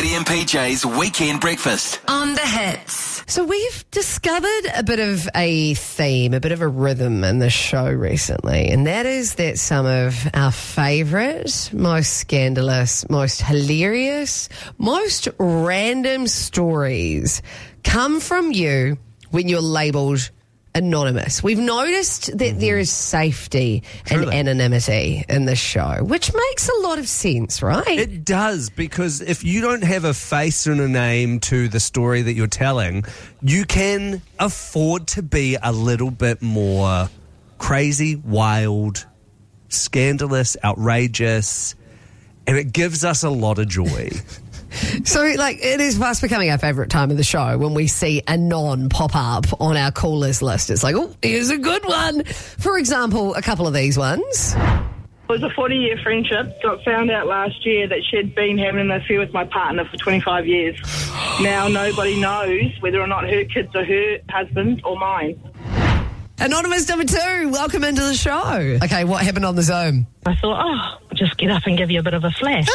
Maddie and PJ's Weekend Breakfast. On the hits. So we've discovered a bit of a theme, a bit of a rhythm in the show recently, and that is that some of our favourite, most scandalous, most hilarious, most random stories come from you when you're labelled anonymous. We've noticed that there is safety and anonymity in this show, which makes a lot of sense, right? It does, because if you don't have a face and a name to the story that you're telling, you can afford to be a little bit more crazy, wild, scandalous, outrageous, and it gives us a lot of joy. So, it is fast becoming our favourite time of the show when we see Anon pop up on our callers list. It's like, oh, here's a good one. For example, a couple of these ones. It was a 40-year friendship. Got found out last year that she'd been having an affair with my partner for 25 years. Now nobody knows whether or not her kids are her husband or mine. Anonymous number 2, welcome into the show. Okay, what happened on the Zoom? I thought, I'll just get up and give you a bit of a flash.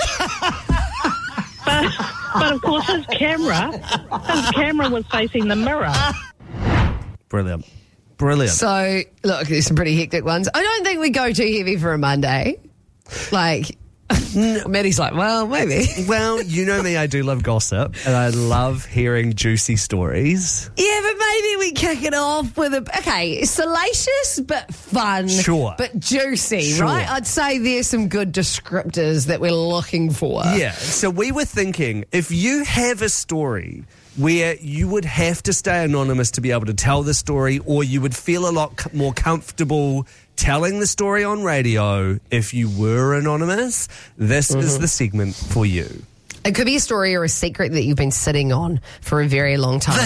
But of course his camera was facing the mirror. Brilliant. So, look, there's some pretty hectic ones. I don't think we go too heavy for a Monday. Maddie's like, well, maybe. Well, you know me, I do love gossip, and I love hearing juicy stories. Yeah, but maybe we kick it off with salacious but fun. Sure. But juicy, Sure. right? I'd say there's some good descriptors that we're looking for. Yeah, so we were thinking, if you have a story where you would have to stay anonymous to be able to tell the story, or you would feel a lot more comfortable telling the story on radio if you were anonymous, this is the segment for you. It could be a story or a secret that you've been sitting on for a very long time.